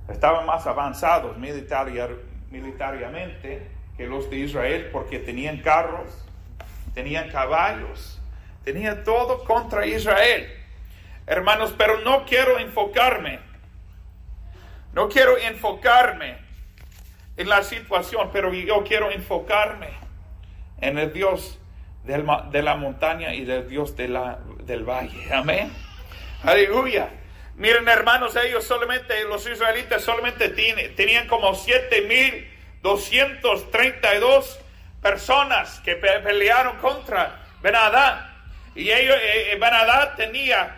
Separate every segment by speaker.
Speaker 1: estaban más avanzados militariamente que los de Israel, porque tenían carros, tenían caballos, tenían todo contra Israel. Hermanos, pero no quiero enfocarme en la situación, pero yo quiero enfocarme en el Dios de la montaña y del Dios del valle. Amén. Aleluya. Miren, hermanos, los israelitas solamente tenían como 7,232 personas que pelearon contra Ben-Hadad. Y Ben-Hadad tenía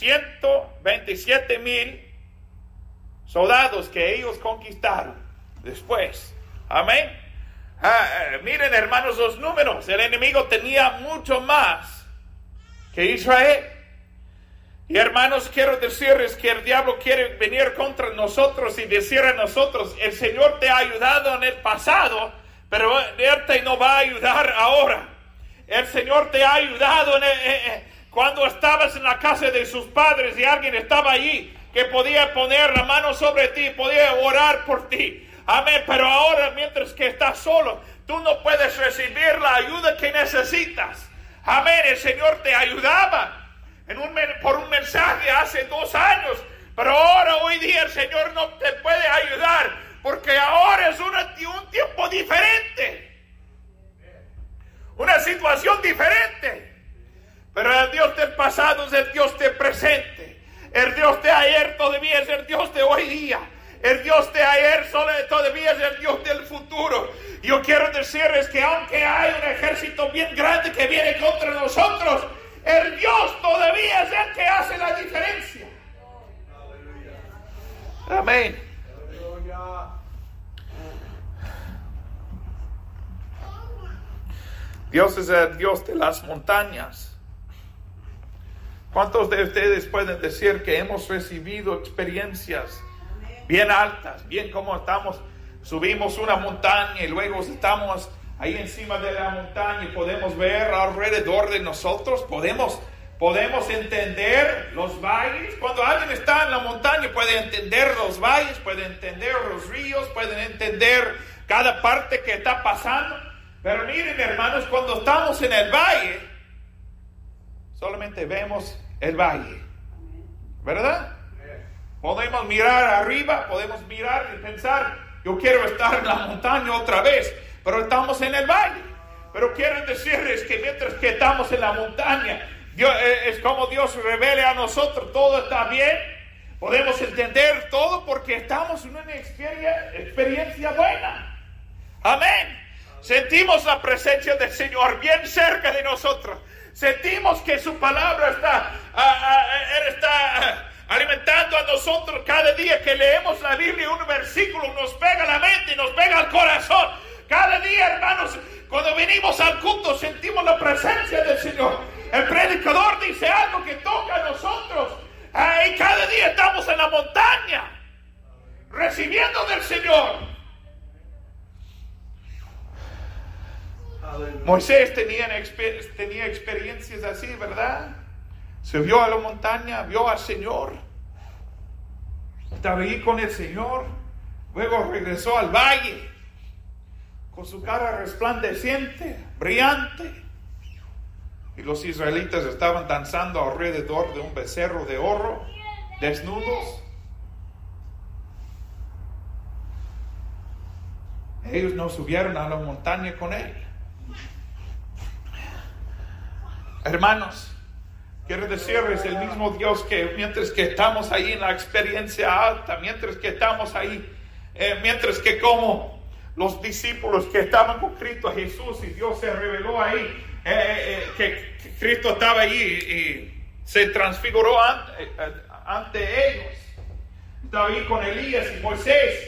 Speaker 1: 127,000 soldados que ellos conquistaron después. Amén. Miren, hermanos, los números. El enemigo tenía mucho más que Israel. Y hermanos, quiero decirles que el diablo quiere venir contra nosotros y decir a nosotros: el Señor te ha ayudado en el pasado, pero Él te no va a ayudar ahora. El Señor te ha ayudado cuando estabas en la casa de sus padres y alguien estaba allí que podía poner la mano sobre ti, podía orar por ti. Amén. Pero ahora, mientras que estás solo, tú no puedes recibir la ayuda que necesitas. Amén. El Señor te ayudaba por un mensaje hace 2 años, pero ahora, hoy día, el Señor no te puede ayudar, porque ahora es un tiempo diferente, una situación diferente. Pero el Dios del pasado es el Dios del presente. El Dios de ayer todavía es el Dios de hoy día. El Dios de ayer todavía es el Dios del futuro. Yo quiero decirles que aunque hay un ejército bien grande que viene contra nosotros, el Dios todavía es el que hace la diferencia. Amén. Dios es el Dios de las montañas. ¿Cuántos de ustedes pueden decir que hemos recibido experiencias bien altas, bien como subimos una montaña y luego estamos ahí encima de la montaña y podemos ver alrededor de nosotros, podemos entender los valles? Cuando alguien está en la montaña puede entender los valles, puede entender los ríos, pueden entender cada parte que está pasando. Pero miren, hermanos, cuando estamos en el valle, solamente vemos el valle, ¿verdad? Podemos mirar arriba, podemos mirar y pensar: yo quiero estar en la montaña otra vez, pero estamos en el valle. Pero quiero decirles que mientras que estamos en la montaña, es como Dios revele a nosotros: todo está bien, podemos entender todo porque estamos en una experiencia buena. Amén. Sentimos la presencia del Señor bien cerca de nosotros. Sentimos que su palabra Él está alimentando a nosotros cada día que leemos la Biblia. Un versículo nos pega a la mente y nos pega al corazón. Cada día, hermanos, cuando venimos al culto, sentimos la presencia del Señor. El predicador dice algo que toca a nosotros. Y cada día estamos en la montaña, recibiendo del Señor. Moisés tenía experiencias así, ¿verdad? Subió a la montaña, vio al Señor, estaba ahí con el Señor, luego regresó al valle con su cara resplandeciente, brillante, y los israelitas estaban danzando alrededor de un becerro de oro, desnudos. Ellos no subieron a la montaña con él. Hermanos, quiero decirles, el mismo Dios que mientras que estamos ahí en la experiencia alta, mientras que estamos ahí, mientras que como los discípulos que estaban con Cristo Jesús y Dios se reveló ahí, que Cristo estaba allí y se transfiguró ante ellos, estaba ahí con Elías y Moisés.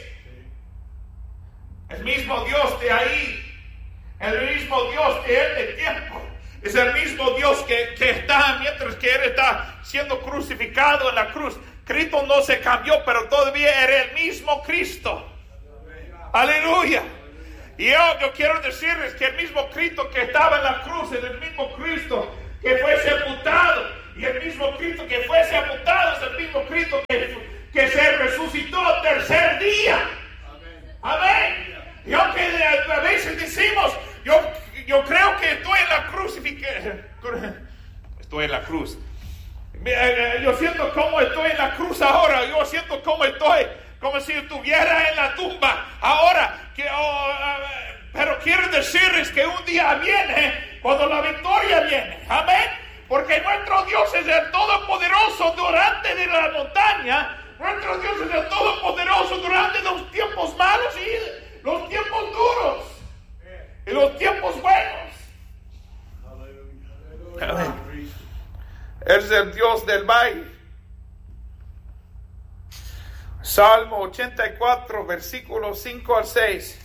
Speaker 1: El mismo Dios de ahí, el mismo Dios de este tiempo, es el mismo Dios que está mientras que Él está siendo crucificado en la cruz. Cristo no se cambió, pero todavía era el mismo Cristo. Aleluya. Y yo quiero decirles que el mismo Cristo que estaba en la cruz es el mismo Cristo que fue sepultado. Y el mismo Cristo que fue sepultado es el mismo Cristo que que se resucitó al tercer día. Amén. Y aunque a veces decimos, yo creo que estoy en la estoy en la cruz. Yo siento como estoy en la cruz ahora. Yo siento como estoy, como si estuviera en la tumba ahora. Pero quiero decirles que un día viene cuando la victoria viene. Amén. Porque nuestro Dios es el Todopoderoso durante de la montaña. Nuestro Dios es el Todopoderoso durante los tiempos malos y los tiempos duros. Y los tiempos buenos. Amén. Él es el Dios del valle. Salmo 84, versículos 5 al 6.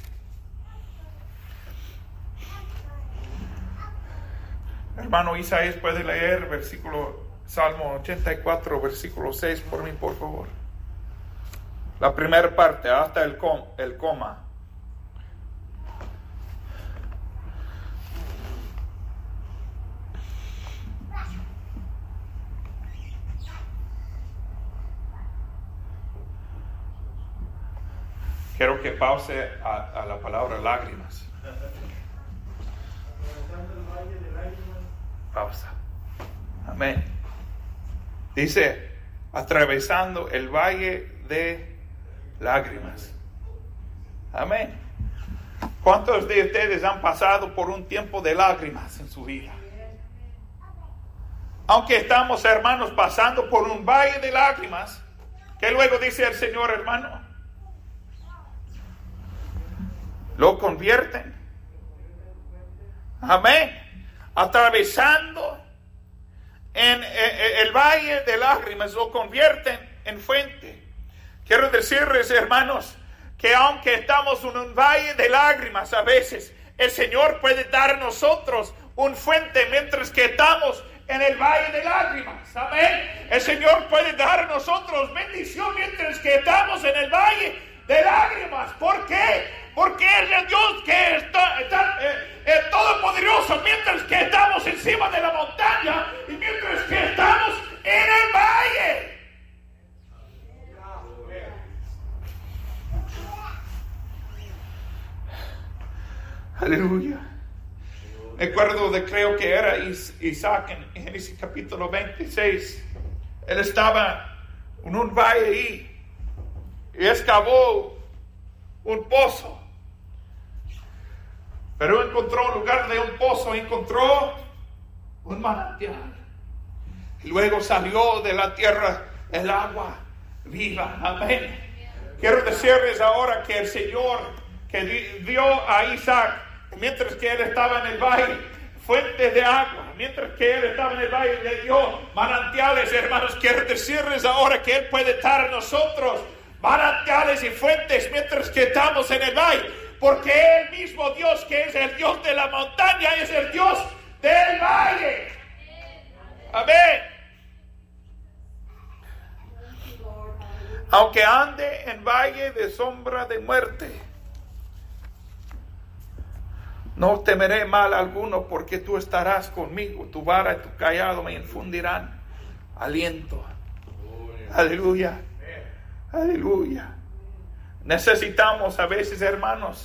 Speaker 1: Hermano Isaías puede leer Salmo 84, versículo 6 por mí, por favor. La primera parte, hasta el coma. Quiero que pause a la palabra lágrimas. Pausa. Amén. Dice, atravesando el valle de lágrimas. Amén. ¿Cuántos de ustedes han pasado por un tiempo de lágrimas en su vida? Aunque estamos, hermanos, pasando por un valle de lágrimas, ¿qué luego dice el Señor, hermano? Lo convierten. Amén. Atravesando en el valle de lágrimas, lo convierten en fuente. Quiero decirles, hermanos, que aunque estamos en un valle de lágrimas a veces, el Señor puede dar a nosotros un fuente mientras que estamos en el valle de lágrimas. Amén. El Señor puede dar a nosotros bendición mientras que estamos en el valle de lágrimas. ¿Por qué? Porque es el Dios que está todopoderoso mientras que estamos encima de la montaña y mientras que estamos en el valle. Aleluya. Me acuerdo creo que era Isaac en Génesis capítulo 26. Él estaba en un valle ahí y excavó un pozo. Pero encontró, en lugar de un pozo, encontró un manantial. Y luego salió de la tierra el agua viva. Amén. Quiero decirles ahora que el Señor que dio a Isaac, mientras que él estaba en el valle, fuentes de agua. Mientras que él estaba en el valle, le dio manantiales, hermanos. Quiero decirles ahora que él puede dar a nosotros manantiales y fuentes mientras que estamos en el valle. Porque el mismo Dios que es el Dios de la montaña es el Dios del valle. Amén. Aunque ande en valle de sombra de muerte, no temeré mal alguno, porque tú estarás conmigo. Tu vara y tu cayado me infundirán aliento. Aleluya. Aleluya. Necesitamos a veces, hermanos,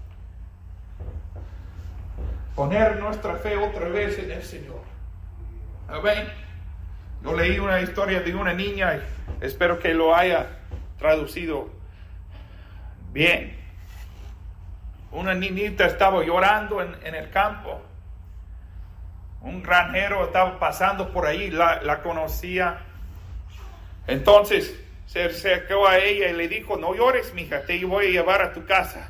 Speaker 1: poner nuestra fe otra vez en el Señor. Amén. Yo leí una historia de una niña y espero que lo haya traducido bien. Una niñita estaba llorando en el campo. Un granjero estaba pasando por ahí, la conocía. Entonces se acercó a ella y le dijo: no llores, mija, te voy a llevar a tu casa.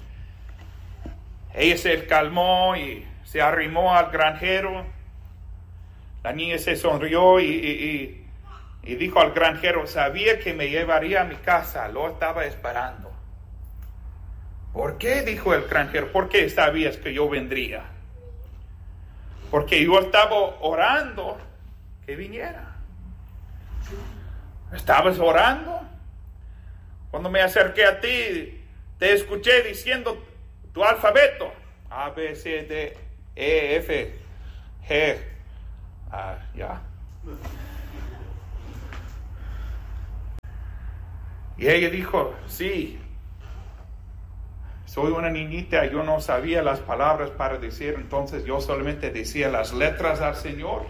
Speaker 1: Ella se calmó y se arrimó al granjero. La niña se sonrió y dijo al granjero: sabía que me llevaría a mi casa, lo estaba esperando. ¿Por qué? Dijo el granjero. ¿Por qué sabías que yo vendría? Porque yo estaba orando que viniera. ¿Estabas orando? Cuando me acerqué a ti, te escuché diciendo tu alfabeto: A, B, C, D, E, F, G. Ya. Y ella dijo, sí, soy una niñita, yo no sabía las palabras para decir, entonces yo solamente decía las letras al Señor.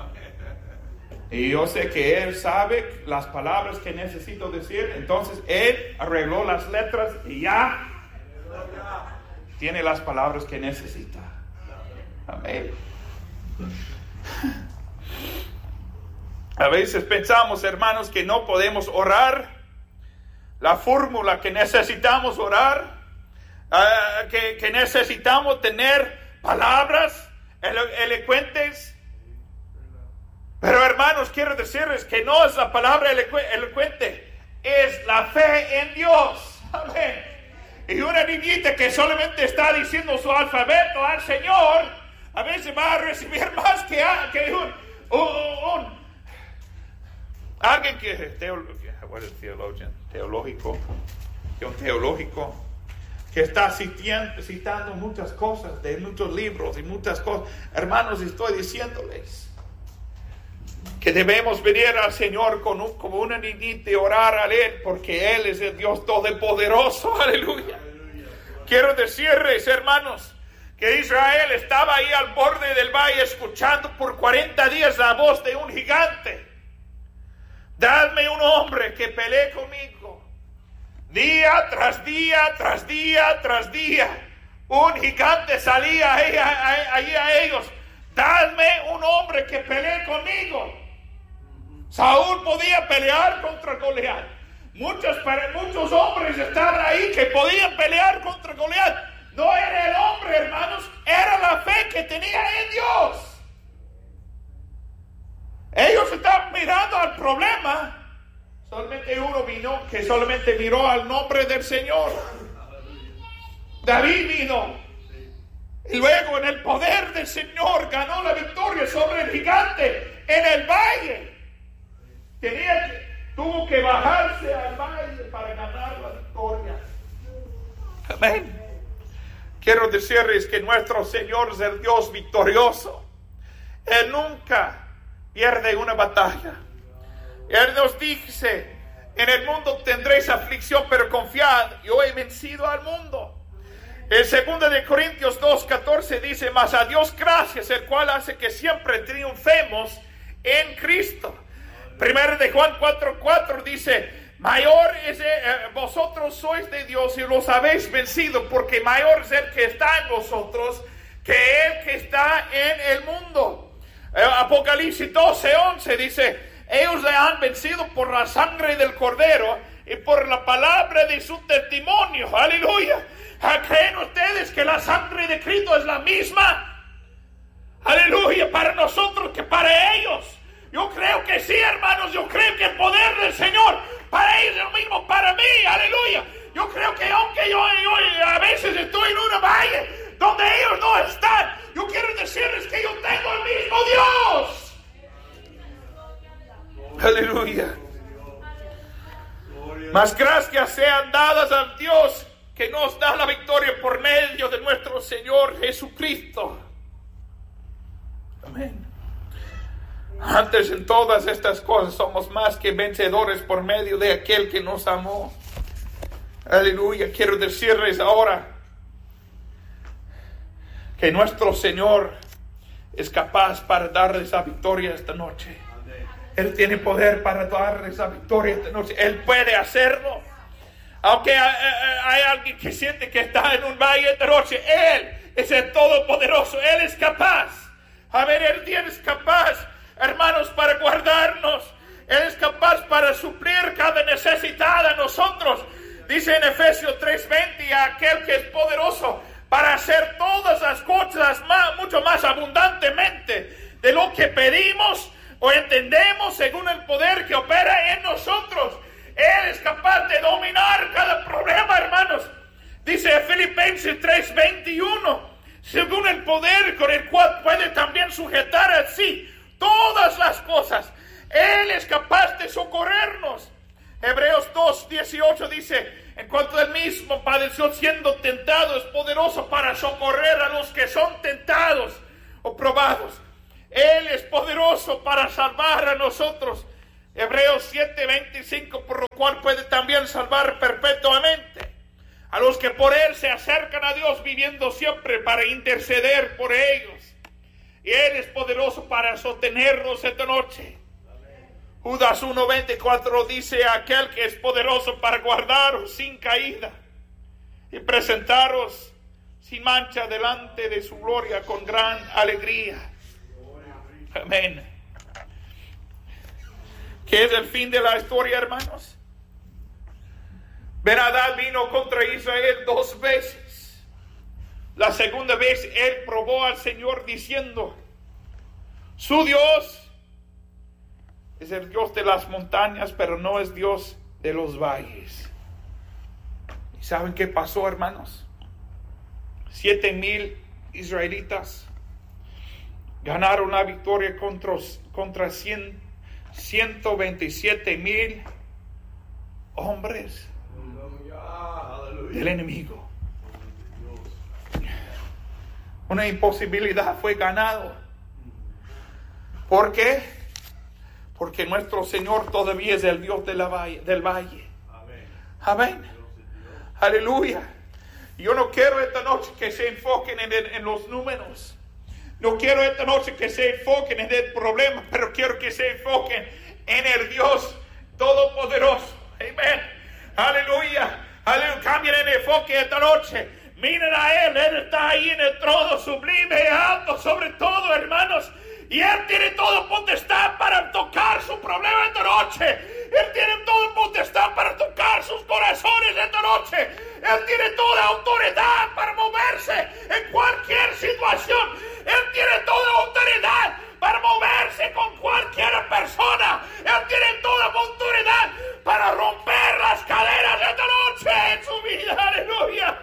Speaker 1: Y yo sé que Él sabe las palabras que necesito decir, entonces Él arregló las letras y ya tiene las palabras que necesita. Amén. A veces pensamos, hermanos, que no podemos orar la fórmula que necesitamos orar, que necesitamos tener palabras elocuentes. Pero hermanos, quiero decirles que no es la palabra elocuente, es la fe en Dios. Amén. Y una niñita que solamente está diciendo su alfabeto al Señor, a veces va a recibir más que alguien que teológico, que está citando muchas cosas de muchos libros y muchas cosas. Hermanos, estoy diciéndoles que debemos venir al Señor como una niñita y orar a Él, porque Él es el Dios todopoderoso. Aleluya. Quiero decirles, hermanos, que Israel estaba ahí al borde del valle escuchando por 40 días la voz de un gigante. Dadme un hombre que pelee conmigo. Día tras día, tras día, tras día, un gigante salía ahí a ellos. Dadme un hombre que pelee conmigo. Saúl podía pelear contra Goliat. Muchos hombres estaban ahí que podían pelear contra Goliat. No era el hombre, hermanos, era la fe que tenía en Dios. Ellos estaban mirando al problema. Solamente uno vino que solamente miró al nombre del Señor. David vino. Y luego en el poder del Señor ganó la victoria sobre el gigante en el valle. Tuvo que bajarse al valle para ganar la victoria. Amén. Quiero decirles que nuestro Señor es el Dios victorioso. Él nunca pierde una batalla. Él nos dice, en el mundo tendréis aflicción, pero confiad, yo he vencido al mundo. En 2 de Corintios 2:14 dice, mas a Dios gracias, el cual hace que siempre triunfemos en Cristo. 1 de Juan 4:4 dice, mayor es vosotros sois de Dios y los habéis vencido, porque mayor es el que está en vosotros que el que está en el mundo. Apocalipsis 12:11 dice, ellos le han vencido por la sangre del Cordero y por la palabra de su testimonio. Aleluya. ¿Creen ustedes que la sangre de Cristo es la misma? Aleluya, para nosotros que para ellos. Yo creo que sí, hermanos. Yo creo que el poder del Señor para ellos es lo mismo para mí. Aleluya. Yo creo que aunque yo a veces estoy en una valle donde ellos no están, yo quiero decirles que yo tengo el mismo Dios. Aleluya. Mas gracias sean dadas a Dios que nos da la victoria por medio de nuestro Señor Jesucristo. Amén. Antes en todas estas cosas somos más que vencedores por medio de aquel que nos amó. Aleluya. Quiero decirles ahora que nuestro Señor es capaz para darles la victoria esta noche. Él tiene poder para darles la victoria esta noche. Él puede hacerlo. Aunque hay alguien que siente que está en un valle de noche, Él es el Todopoderoso. Él es capaz. A ver, Él es capaz, hermanos, para guardarnos. Él es capaz para suplir cada necesidad a nosotros. Dice en Efesios 3:20, aquel que es poderoso para hacer todas las cosas mucho más abundantemente de lo que pedimos o entendemos, según el poder que opera en nosotros. Él es capaz de dominar cada problema, hermanos. Dice Filipenses 3:21, según el poder con el cual puede también sujetar a sí todas las cosas. Él es capaz de socorrernos. Hebreos 2:18 dice, en cuanto él mismo padeció siendo tentado, es poderoso para socorrer a los que son tentados o probados. Él es poderoso para salvar a nosotros. Hebreos 7:25, por lo cual puede también salvar perpetuamente. A los que por Él se acercan a Dios viviendo siempre para interceder por ellos. Y Él es poderoso para sostenernos esta noche. Judas 1:24 dice: aquel que es poderoso para guardaros sin caída y presentaros sin mancha delante de su gloria con gran alegría. Amén. ¿Qué es el fin de la historia, hermanos? Ben-Hadad vino contra Israel 2 veces. La segunda vez él probó al Señor diciendo: su Dios es el Dios de las montañas, pero no es Dios de los valles. ¿Y saben qué pasó, hermanos? 7,000 israelitas ganaron la victoria contra 127,000 hombres del enemigo. Una imposibilidad fue ganado. ¿Por qué? Porque nuestro Señor todavía es el Dios del valle. Amén. Aleluya. Yo no quiero esta noche que se enfoquen en los números. No quiero esta noche que se enfoquen en el problema, pero quiero que se enfoquen en el Dios Todopoderoso. Amén. Aleluya. Aleluya. Cambien el enfoque esta noche. Miren a Él. Él está ahí en el trono sublime y alto sobre todo, hermanos. Y Él tiene todo potestad para tocar su problema esta noche. Él tiene todo potestad para tocar sus corazones esta noche. Él tiene toda autoridad para moverse en cualquier situación. Él tiene toda autoridad para moverse con cualquier persona. Él tiene toda autoridad para romper las cadenas esta noche en su vida. Aleluya.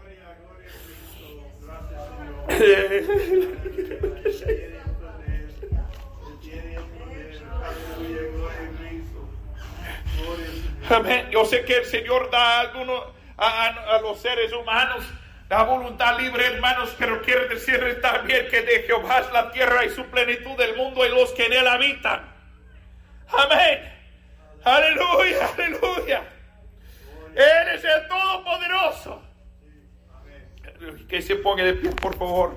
Speaker 1: Amén. Yo sé que el Señor da a los seres humanos la voluntad libre, hermanos, pero quiere decirles también que de Jehová es la tierra y su plenitud del mundo y los que en él habitan. Amén. Aleluya, aleluya. Él es el Todopoderoso. Que se ponga de pie, por favor.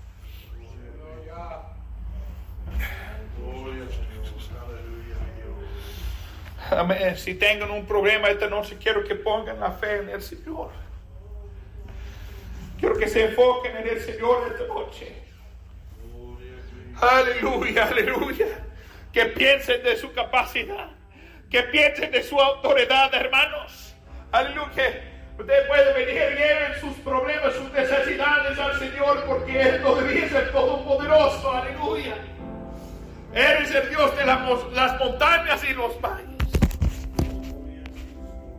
Speaker 1: Amén. Si tengan un problema esta noche, quiero que pongan la fe en el Señor. Quiero que se enfoquen en el Señor esta noche. Aleluya, aleluya. Que piensen de su capacidad. Que piensen de su autoridad, hermanos. Aleluya. Usted puede venir y lleven sus problemas, sus necesidades al Señor, porque Él todavía es el Todopoderoso. Aleluya. Él es el Dios de las montañas y los valles.